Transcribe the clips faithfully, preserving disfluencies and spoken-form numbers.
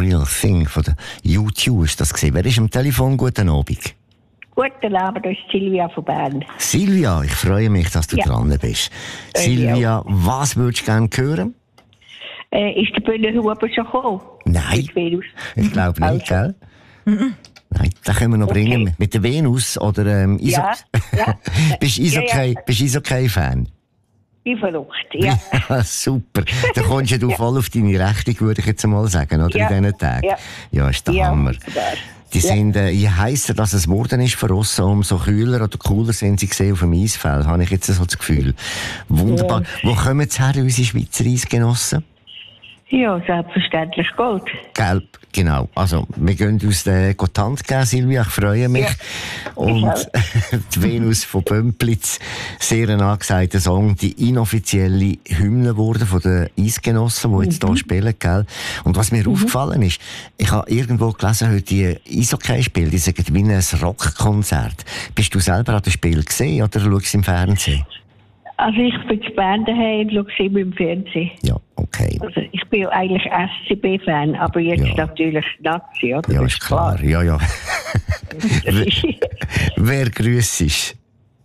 Real Thing von der U zwei ist das gesehen. Wer ist am Telefon? Guten Abend. Guten Abend, das ist Silvia von Bern. Silvia, ich freue mich, dass du ja. dran bist. Äh, Silvia, ja. was würdest du gerne hören? Äh, ist der Bühner Huber schon gekommen? Nein, ich glaube nicht, also. Gell? Mhm. Nein, den können wir noch okay. bringen. Mit der Venus oder ähm, Iso ja, ja. Bist du Eishockey, ja, ja. Eishockey-Fan? Ich verrückt, ja. ja. Super. Da kommst ja du ja. voll auf deine Rechnung, würde ich jetzt mal sagen, oder? Ja. In diesen Tagen. Ja, ja ist der ja. Hammer. Die ja. sind, äh, je heisser dass es geworden ist für uns, umso kühler oder cooler sind sie gesehen auf dem Eisfeld, habe ich jetzt so das Gefühl. Wunderbar. Ja. Wo kommen jetzt her, unsere Schweizer Eisgenossen? Ja, selbstverständlich Gold. Gelb, genau. Also, wir gehen uns den Gottant geben, Silvia, ich freue mich. Ja. Und die Venus von Bömplitz, sehr ein angesagter Song, die inoffizielle Hymne wurde von den Eisgenossen, die jetzt mhm. hier spielen, gell? Und was mir mhm. aufgefallen ist, ich habe irgendwo gelesen, heute die Eishockey-Spiele, die sagen wie ein Rockkonzert. Bist du selber an dem Spiel gesehen oder schaust du im Fernsehen? Also ich bin zu Bern daheim und schaue sie immer im Fernsehen. Ja, okay. Also ich bin ja eigentlich S C B-Fan, aber jetzt ja. natürlich Nazi, oder? Ja, ist klar. klar. Ja, ja. wer, wer grüßt?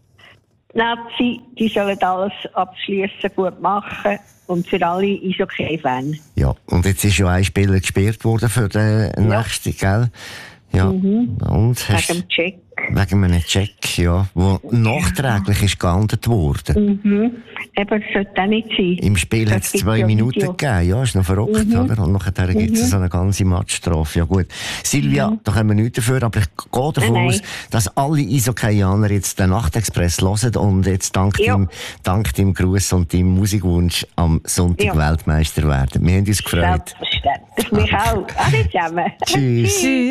Nazi, die sollen alles abschließen, gut machen. Und für alle ist okay-Fan. Ja, und jetzt ist ja ein Spieler gesperrt worden für den ja. nächsten, gell? Ja. Mhm. Und wegen dem Check. Wegen einem Check, ja, wo nachträglich ist geahndet worden. Mhm. Eben, das sollte auch nicht sein. Im Spiel hat es zwei Minuten Video. gegeben, ja, ist noch verrückt, mhm. oder? Und nachher mhm. gibt es so eine ganze Matchstrafe. Ja gut. Silvia, mhm. da können wir nichts dafür, aber ich gehe davon nein, aus, nein. dass alle Eishockeyaner jetzt den Nachtexpress hören und jetzt dank, ja. deinem, dank deinem Gruß und deinem Musikwunsch am Sonntag ja. Weltmeister werden. Wir haben uns gefreut. Selbstverständlich. Mich auch. Alle zusammen. Tschüss. Tschüss.